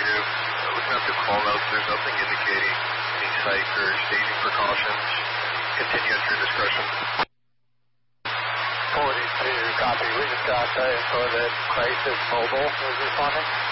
Negative. Looking up to call notes, there's nothing indicating any site or staging precautions. Continue at your discretion. 42, copy. We just got info that Crisis Mobile was responding.